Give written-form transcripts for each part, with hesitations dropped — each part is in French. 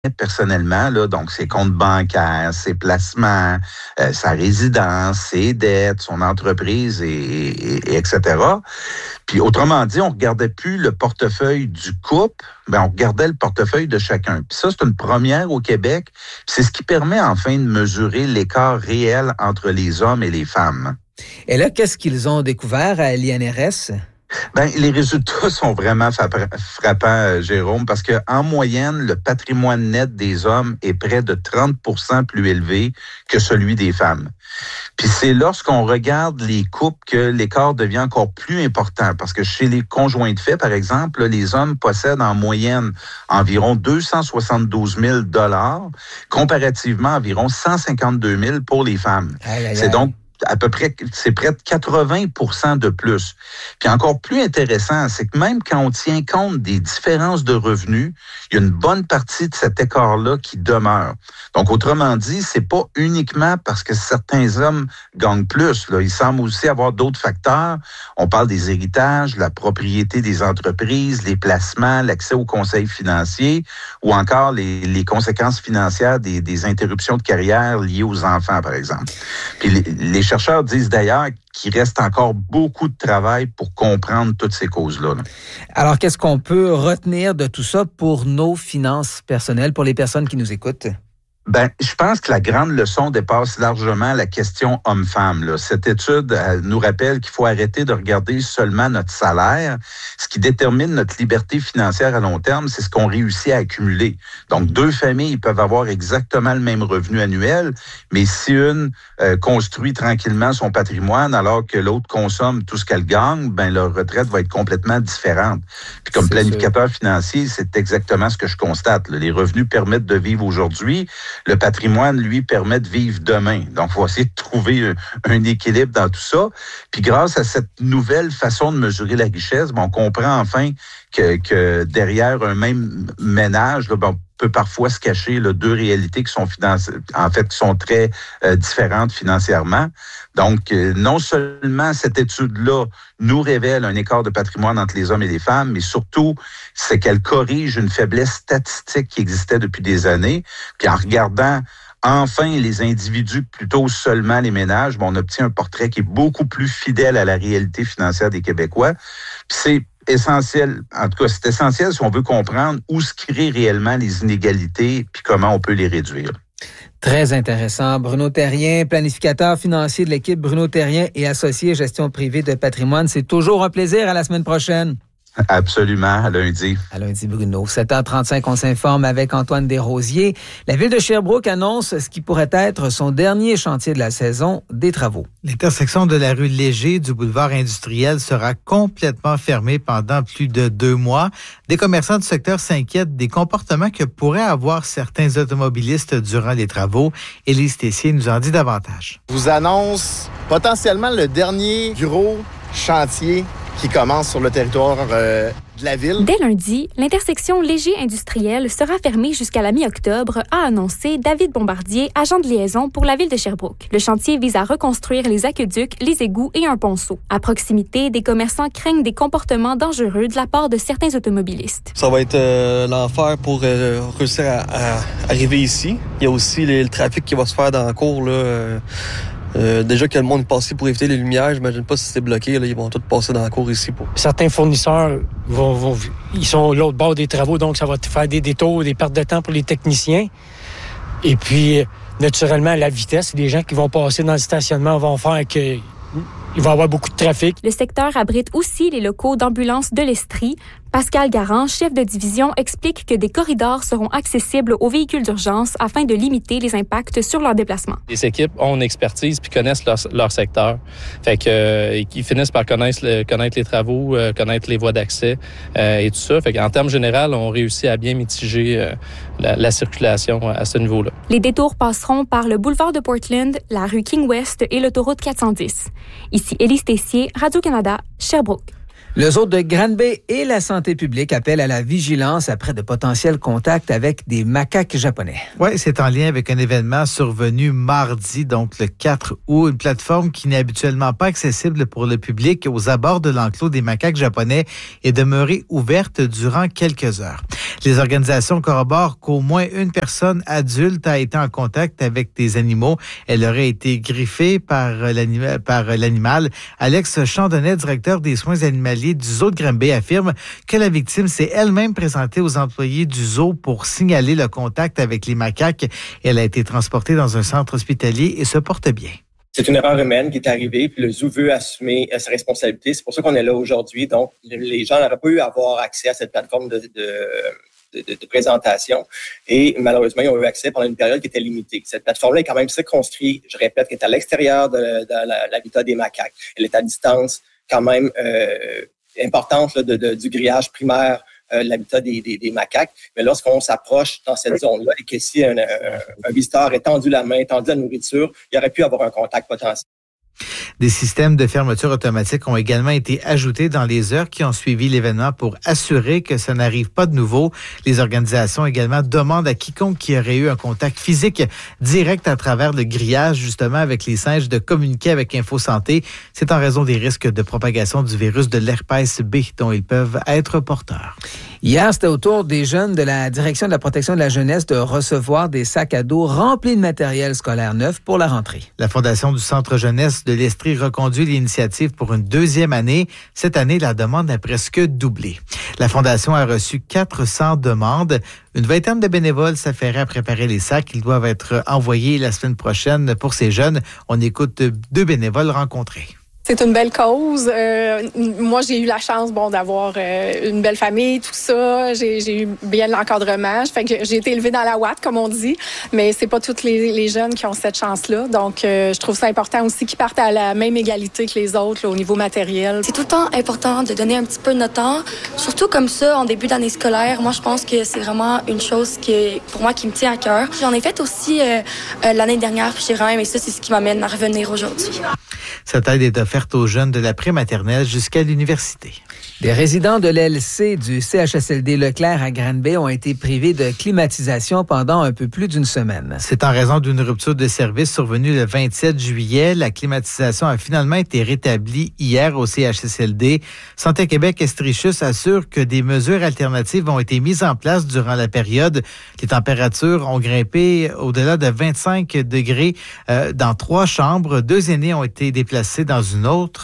personnellement, là, donc ses comptes bancaires, ses placements, sa résidence, ses dettes, son entreprise, et etc. Puis autrement dit, on regardait plus le portefeuille du couple, mais on regardait le portefeuille de chacun. Puis ça, c'est une première au Québec. Puis c'est ce qui permet enfin de mesurer l'écart réel entre les hommes et les femmes. Et là, qu'est-ce qu'ils ont découvert à l'INRS? Les résultats sont vraiment frappants, Jérôme, parce que en moyenne, le patrimoine net des hommes est près de 30% plus élevé que celui des femmes. Puis c'est lorsqu'on regarde les couples que l'écart devient encore plus important, parce que chez les conjoints de fait, par exemple, les hommes possèdent en moyenne environ 272 000 $, comparativement à environ 152 000 pour les femmes. C'est donc à peu près, c'est près de 80% de plus. Puis encore plus intéressant, c'est que même quand on tient compte des différences de revenus, il y a une bonne partie de cet écart-là qui demeure. Donc, autrement dit, c'est pas uniquement parce que certains hommes gagnent plus. Là. Il semble aussi avoir d'autres facteurs. On parle des héritages, la propriété des entreprises, les placements, l'accès aux conseils financiers ou encore les conséquences financières des interruptions de carrière liées aux enfants, par exemple. Puis les chercheurs disent d'ailleurs qu'il reste encore beaucoup de travail pour comprendre toutes ces causes-là. Alors, qu'est-ce qu'on peut retenir de tout ça pour nos finances personnelles, pour les personnes qui nous écoutent? Je pense que la grande leçon dépasse largement la question homme-femme. Là. Cette étude nous rappelle qu'il faut arrêter de regarder seulement notre salaire. Ce qui détermine notre liberté financière à long terme, c'est ce qu'on réussit à accumuler. Donc, deux familles peuvent avoir exactement le même revenu annuel, mais si une construit tranquillement son patrimoine alors que l'autre consomme tout ce qu'elle gagne, leur retraite va être complètement différente. Puis comme planificateur financier, c'est exactement ce que je constate. Là. Les revenus permettent de vivre aujourd'hui. Le patrimoine, lui, permet de vivre demain. Donc, il faut essayer de trouver un équilibre dans tout ça. Puis, grâce à cette nouvelle façon de mesurer la richesse, on comprend enfin que derrière un même ménage, là, peut parfois se cacher deux réalités qui sont qui sont très différentes financièrement. Donc, non seulement cette étude-là nous révèle un écart de patrimoine entre les hommes et les femmes, mais surtout, c'est qu'elle corrige une faiblesse statistique qui existait depuis des années. Puis en regardant enfin les individus plutôt seulement les ménages, on obtient un portrait qui est beaucoup plus fidèle à la réalité financière des Québécois. Puis c'est essentiel, en tout cas, c'est essentiel si on veut comprendre où se créent réellement les inégalités puis comment on peut les réduire. Très intéressant. Bruno Therrien, planificateur financier de l'équipe Bruno Therrien et associé gestion privée de patrimoine. C'est toujours un plaisir. À la semaine prochaine. Absolument, à lundi. À lundi, Bruno. 7h35, on s'informe avec Antoine Desrosiers. La ville de Sherbrooke annonce ce qui pourrait être son dernier chantier de la saison, des travaux. L'intersection de la rue Léger du boulevard industriel sera complètement fermée pendant plus de 2 mois. Des commerçants du secteur s'inquiètent des comportements que pourraient avoir certains automobilistes durant les travaux. Élise Tessier nous en dit davantage. Je vous annonce potentiellement le dernier gros chantier qui commence sur le territoire de la ville. Dès lundi, l'intersection Léger-Industriel sera fermée jusqu'à la mi-octobre, a annoncé David Bombardier, agent de liaison pour la ville de Sherbrooke. Le chantier vise à reconstruire les aqueducs, les égouts et un ponceau. À proximité, des commerçants craignent des comportements dangereux de la part de certains automobilistes. Ça va être l'enfer pour réussir à arriver ici. Il y a aussi le trafic qui va se faire dans la cour, là. Déjà que le monde est passé pour éviter les lumières, j'imagine pas si c'est bloqué, là, ils vont tous passer dans la cour ici. Certains fournisseurs ils sont l'autre bord des travaux, donc ça va faire des détours, des pertes de temps pour les techniciens. Et puis, naturellement, la vitesse, les gens qui vont passer dans le stationnement vont faire que il va y avoir beaucoup de trafic. Le secteur abrite aussi les locaux d'ambulance de l'Estrie. Pascal Garand, chef de division, explique que des corridors seront accessibles aux véhicules d'urgence afin de limiter les impacts sur leur déplacement. Les équipes ont une expertise puis connaissent leur secteur. Fait que ils finissent par connaître les travaux, connaître les voies d'accès et tout ça. Fait qu'en termes généraux, on réussit à bien mitiger la circulation à ce niveau-là. Les détours passeront par le boulevard de Portland, la rue King West et l'autoroute 410. Ici Élise Tessier, Radio-Canada, Sherbrooke. Le zoo de Granby et la santé publique appellent à la vigilance après de potentiels contacts avec des macaques japonais. Oui, c'est en lien avec un événement survenu mardi, donc le 4 août. Une plateforme qui n'est habituellement pas accessible pour le public aux abords de l'enclos des macaques japonais est demeurée ouverte durant quelques heures. Les organisations corroborent qu'au moins une personne adulte a été en contact avec des animaux. Elle aurait été griffée par l'animal. Alex Chandonnet, directeur des soins animaliers du zoo de Granby, affirme que la victime s'est elle-même présentée aux employés du zoo pour signaler le contact avec les macaques. Elle a été transportée dans un centre hospitalier et se porte bien. C'est une erreur humaine qui est arrivée, puis le zoo veut assumer sa responsabilité. C'est pour ça qu'on est là aujourd'hui. Donc, les gens n'auraient pas eu à avoir accès à cette plateforme de présentation. Et malheureusement, ils ont eu accès pendant une période qui était limitée. Cette plateforme-là est quand même circonscrite, je répète, qui est à l'extérieur de l'habitat des macaques. Elle est à distance quand même importante là, du grillage primaire de l'habitat des macaques. Mais lorsqu'on s'approche dans cette zone-là et que si un visiteur est tendu la main, tendu la nourriture, il aurait pu avoir un contact potentiel. Des systèmes de fermeture automatique ont également été ajoutés dans les heures qui ont suivi l'événement pour assurer que ça n'arrive pas de nouveau. Les organisations également demandent à quiconque qui aurait eu un contact physique direct à travers le grillage, justement avec les singes, de communiquer avec InfoSanté. C'est en raison des risques de propagation du virus de l'herpès B dont ils peuvent être porteurs. Hier, c'était au tour des jeunes de la Direction de la protection de la jeunesse de recevoir des sacs à dos remplis de matériel scolaire neuf pour la rentrée. La Fondation du Centre jeunesse de l'Estrie reconduit l'initiative pour une deuxième année. Cette année, la demande a presque doublé. La Fondation a reçu 400 demandes. Une vingtaine de bénévoles s'affairaient à préparer les sacs. Ils doivent être envoyés la semaine prochaine pour ces jeunes. On écoute 2 bénévoles rencontrés. C'est une belle cause. Moi, j'ai eu la chance d'avoir une belle famille, tout ça. J'ai eu bien de l'encadrement. Fait que j'ai été élevée dans la ouate, comme on dit. Mais c'est pas tous les jeunes qui ont cette chance-là. Donc, je trouve ça important aussi qu'ils partent à la même égalité que les autres là, au niveau matériel. C'est tout le temps important de donner un petit peu de notre temps. Surtout comme ça, en début d'année scolaire. Moi, je pense que c'est vraiment une chose pour moi qui me tient à cœur. J'en ai fait aussi l'année dernière, puis j'ai vraiment aimé ça. C'est ce qui m'amène à revenir aujourd'hui. Cette aide est offerte aux jeunes de la prématernelle jusqu'à l'université. Des résidents de l'LC du CHSLD Leclerc à Granby ont été privés de climatisation pendant un peu plus d'une semaine. C'est en raison d'une rupture de service survenue le 27 juillet. La climatisation a finalement été rétablie hier au CHSLD. Santé Québec Estrichus assure que des mesures alternatives ont été mises en place durant la période. Les températures ont grimpé au-delà de 25 degrés dans 3 chambres. 2 aînés ont été déplacés dans une autre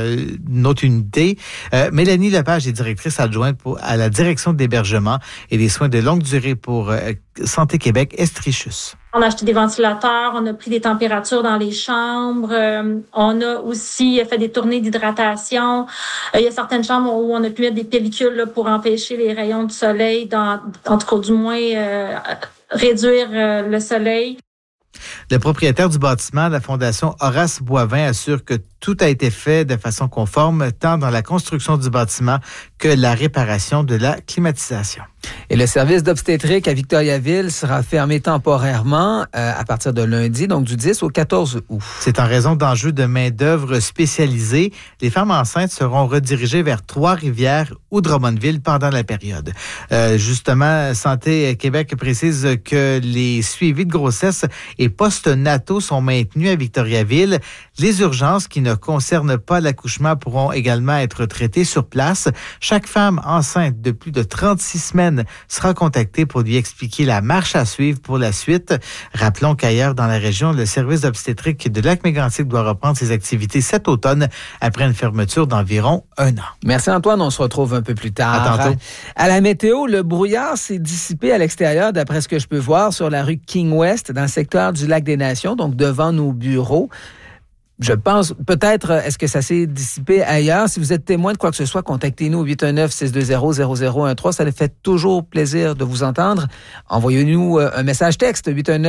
unité. Mélanie Lepage est directrice adjointe à la direction d'hébergement et des soins de longue durée pour Santé Québec Estrichus. On a acheté des ventilateurs, on a pris des températures dans les chambres, on a aussi fait des tournées d'hydratation. Il y a certaines chambres où on a pu mettre des pellicules là, pour empêcher les rayons du soleil, en tout cas du moins réduire le soleil. Le propriétaire du bâtiment, la Fondation Horace Boivin, assure que tout a été fait de façon conforme, tant dans la construction du bâtiment que la réparation de la climatisation. Et le service d'obstétrique à Victoriaville sera fermé temporairement à partir de lundi, donc du 10 au 14 août. C'est en raison d'enjeux de main-d'œuvre spécialisée. Les femmes enceintes seront redirigées vers Trois-Rivières ou Drummondville pendant la période. Justement, Santé Québec précise que les suivis de grossesse et post-nataux sont maintenus à Victoriaville. Les urgences qui ne concernent pas l'accouchement pourront également être traitées sur place. Chaque femme enceinte de plus de 36 semaines sera contactée pour lui expliquer la marche à suivre pour la suite. Rappelons qu'ailleurs dans la région, le service d'obstétrique de Lac-Mégantic doit reprendre ses activités cet automne après une fermeture d'environ 1 an. Merci Antoine, on se retrouve un peu plus tard. À tantôt. À la météo, le brouillard s'est dissipé à l'extérieur, d'après ce que je peux voir, sur la rue King-West, dans le secteur du Lac-des-Nations, donc devant nos bureaux. Je pense, peut-être, est-ce que ça s'est dissipé ailleurs? Si vous êtes témoin de quoi que ce soit, contactez-nous au 819-620-0013. Ça nous fait toujours plaisir de vous entendre. Envoyez-nous un message texte,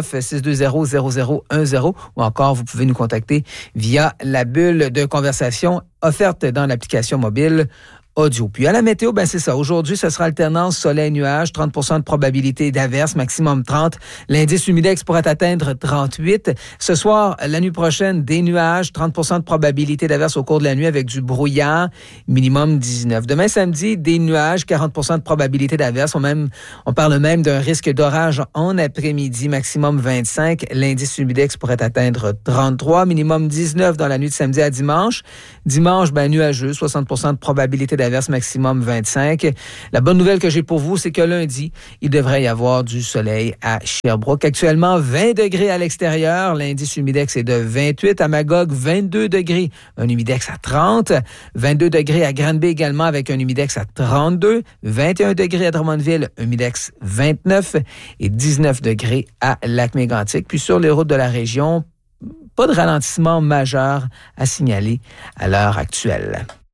819-620-0010. Ou encore, vous pouvez nous contacter via la bulle de conversation offerte dans l'application mobile audio. Puis à la météo, c'est ça. Aujourd'hui, ce sera alternance soleil-nuage, 30 % de probabilité d'averse, maximum 30. L'indice humidex pourrait atteindre 38. Ce soir, la nuit prochaine, des nuages, 30 % de probabilité d'averse au cours de la nuit avec du brouillard, minimum 19. Demain samedi, des nuages, 40 % de probabilité d'averse. On parle même d'un risque d'orage en après-midi, maximum 25. L'indice humidex pourrait atteindre 33, minimum 19 dans la nuit de samedi à dimanche. Dimanche, nuageux, 60 % de probabilité d'averse, maximum 25. La bonne nouvelle que j'ai pour vous, c'est que lundi, il devrait y avoir du soleil à Sherbrooke. Actuellement, 20 degrés à l'extérieur. L'indice humidex est de 28. À Magog, 22 degrés. Un humidex à 30. 22 degrés à Granby également avec un humidex à 32. 21 degrés à Drummondville, humidex 29. Et 19 degrés à Lac-Mégantic. Puis sur les routes de la région, pas de ralentissement majeur à signaler à l'heure actuelle.